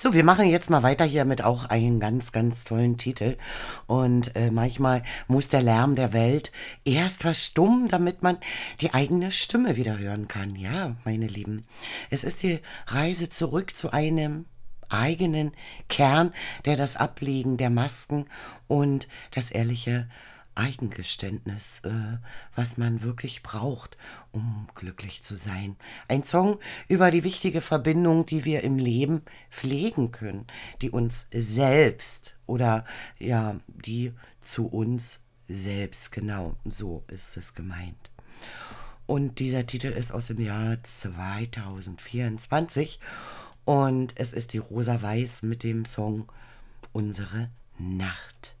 So, wir machen jetzt mal weiter hier mit auch einem ganz, ganz tollen Titel. Und manchmal muss der Lärm der Welt erst verstummen, damit man die eigene Stimme wieder hören kann. Ja, meine Lieben. Es ist die Reise zurück zu einem eigenen Kern, der das Ablegen der Masken und das ehrliche Eigengeständnis, was man wirklich braucht, um glücklich zu sein. Ein Song über die wichtige Verbindung, die wir im Leben pflegen können, die uns selbst oder ja, die zu uns selbst, genau, so ist es gemeint. Und dieser Titel ist aus dem Jahr 2024 und es ist die Rosa Weiß mit dem Song Unsere Nacht.